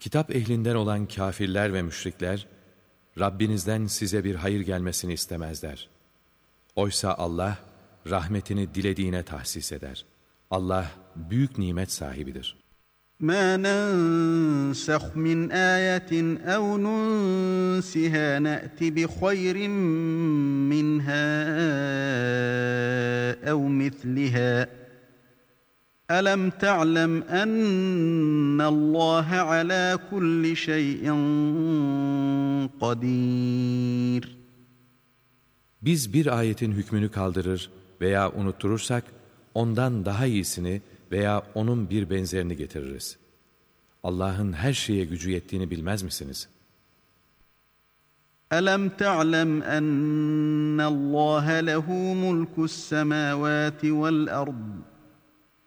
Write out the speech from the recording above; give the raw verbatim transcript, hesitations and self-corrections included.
Kitap ehlinden olan kâfirler ve müşrikler, Rabbinizden size bir hayır gelmesini istemezler. Oysa Allah, rahmetini dilediğine tahsis eder. Allah, büyük nimet sahibidir. مَا نَنْسَخْ مِنْ آيَةٍ أَوْ نُنْسِهَا نَأْتِ بِخَيْرٍ مِنْهَا أَوْ مِثْلِهَا أَلَمْ تَعْلَمْ أَنَّ اللّٰهَ عَلَى كُلِّ شَيْءٍ قَدِيرٌ. Biz bir ayetin hükmünü kaldırır veya unutturursak, ondan daha iyisini veya onun bir benzerini getiririz. Allah'ın her şeye gücü yettiğini bilmez misiniz? أَلَمْ تَعْلَمْ أَنَّ اللّٰهَ لَهُ مُلْكُ السَّمَاوَاتِ وَالْأَرْضِ